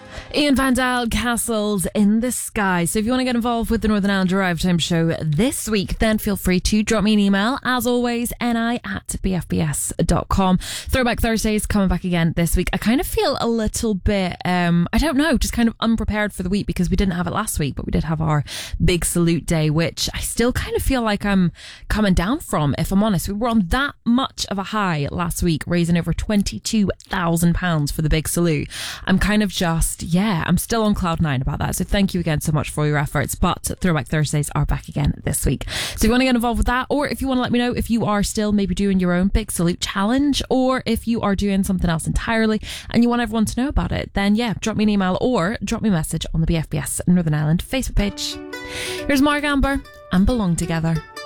Ian Vandal, Castles in the Sky. So if you want to get involved with the Northern Ireland Drive Time show this week, then feel free to drop me an email. As always, ni@bfbs.com. Throwback Thursdays coming back again this week. I kind of feel a little bit, I don't know, just kind of unprepared for the week because we didn't have it last week, but we did have our Big Salute Day, which I still kind of feel like I'm coming down from, if I'm honest. We were on that much of a high last week, raising over £22,000 for the Big Salute. I'm kind of just, I'm still on cloud nine about that. So thank you again so much for your efforts. But Throwback Thursdays are back again this week. So if you want to get involved with that, or if you want to let me know if you are still maybe doing your own Big Salute challenge, or if you are doing something else entirely and you want everyone to know about it, then drop me an email or drop me a message on the BFBS Northern Ireland Facebook page. Here's Mark Amber and Belong Together.